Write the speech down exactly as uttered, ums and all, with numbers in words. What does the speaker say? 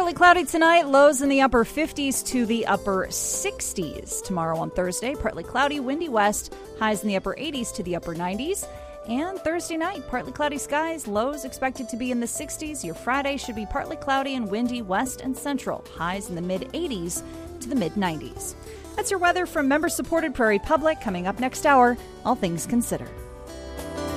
Partly cloudy tonight, lows in the upper fifties to the upper sixties. Tomorrow on Thursday, partly cloudy, windy west, highs in the upper eighties to the upper nineties. And Thursday night, partly cloudy skies, lows expected to be in the sixties. Your Friday should be partly cloudy and windy west and central, highs in the mid eighties to the mid nineties. That's your weather from member-supported Prairie Public. Coming up next hour, All Things Considered.